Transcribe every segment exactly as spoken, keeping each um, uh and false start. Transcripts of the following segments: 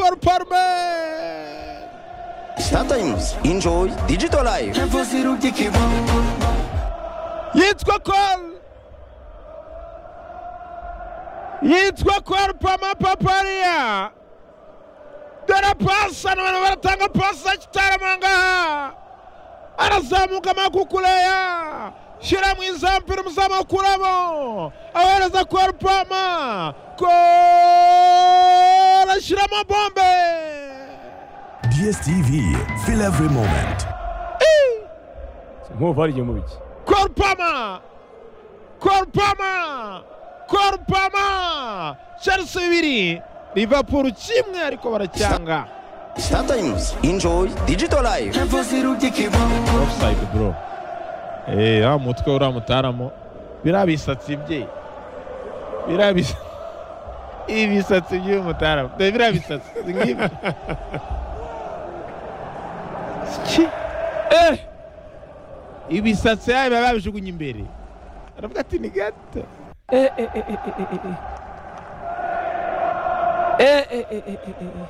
Cole Palmer. Sometimes enjoy digital life. Yitwa Cole. Yitwa Cole Palmer Paparia. Dora pasa na baratanga pasa kitaramanga. Arazamuka makukuleya. Shira mwiza mpira mzama kuramo. Awereza Cole Palmer. Cole shira mabombe. D S T V, feel every moment. Mo vale mu biki. Cole Palmer. Cole Palmer. Cole Palmer. Chelsea bibiri. Liverpool kimwe ariko baracyanga. Sometimes enjoy digital life. Offside bro. Eh, ah mutwe uramutaramo. Birabisatsi bye. Birabisa. Ibisatsi bye mutaramo. Birabisatsi ngibi. Eh. Ibisatsi yawe babajugunye imbere. Aravuga ati ni gato. Eh eh eh eh eh eh. Eh eh eh eh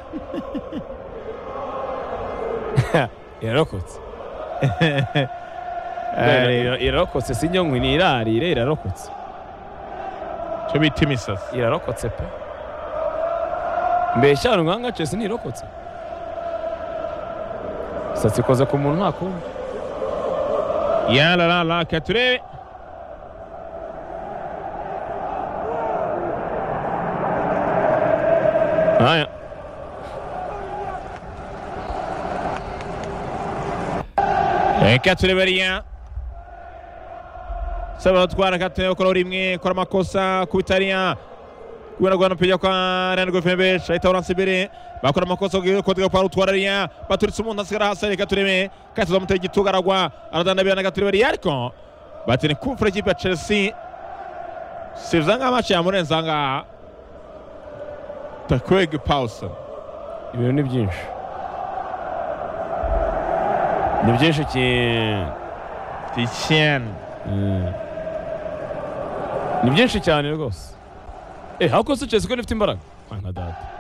eh. Yarokotse. Yarokotse sinyongwe ni irarire irarokotse. Cyo bita imisatsi. Irarokotse pe. Mbesha nganga cese ni irokotse. Satsi koza ku muntu ntakumva. Ya la la la kature. Aya. Eh kature bariya. Saba twara kature ko rimwe kora makosa ku Italia. Kubera gwana pija kwa Rengo Febes ahita uransibere bakora amakosa ko tega para utwararia baturitse umuntu asigara hasi katureme katuza mutege gitugaragwa aradandabira na katurebe yariko batene kufre kipe Chelsea sivzanga match ya murenzanga takwege pause ibintu ni byinshi ni byinshi ki Tien ni byinshi cyane rwose. Eh, hako se Chelsea ko nifite imbaraga? Nka data.